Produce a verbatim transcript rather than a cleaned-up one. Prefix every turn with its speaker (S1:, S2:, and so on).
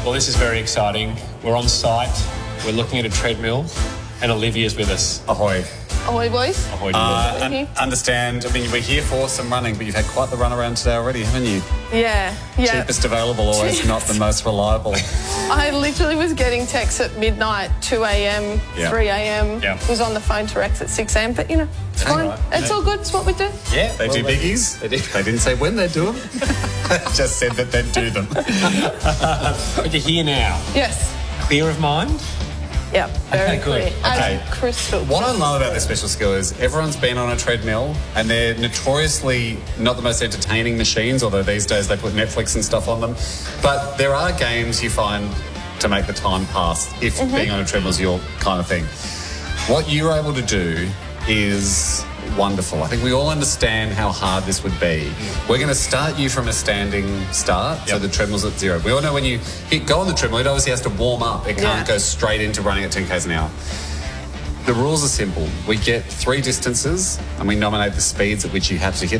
S1: Well, this is very exciting. We're on site, we're looking at a treadmill, and Olivia's with us.
S2: Ahoy.
S3: Ahoy, boys.
S1: Ahoy.
S2: Uh,
S3: Thank
S2: un-
S3: you.
S2: understand, I mean, we're here for some running, but you've had quite the run around today already, haven't you?
S3: Yeah, yeah.
S2: Cheapest available, always not the most reliable.
S3: I literally was getting texts at midnight, two a.m,
S2: Yeah.
S3: three a.m.
S1: Yeah.
S3: Was on the phone to Rex at six a.m, but, you know, it's fine.
S1: right.
S3: It's
S1: Yeah.
S3: all good. It's what we do.
S1: Yeah.
S2: They
S1: well,
S2: do biggies.
S1: They do.
S2: They didn't say when they'd do them. They just said that they'd do them.
S1: But you're here now.
S3: Yes.
S1: Clear of mind?
S3: Yeah, very
S1: Okay, good.
S3: clear. As
S2: Okay.
S3: crystal.
S2: What I love about this special skill is everyone's been on a treadmill and they're notoriously not the most entertaining machines, although these days they put Netflix and stuff on them. But there are games you find to make the time pass if
S3: Mm-hmm.
S2: being on a treadmill is your kind of thing. What you're able to do is wonderful. I think we all understand how hard this would be. We're going to start you from a standing start, so
S1: Yep.
S2: the treadmill's at zero. We all know when you hit go on the treadmill, it obviously has to warm up. It can't
S3: Yeah.
S2: go straight into running at ten kays an hour. The rules are simple. We get three distances and we nominate the speeds at which you have to hit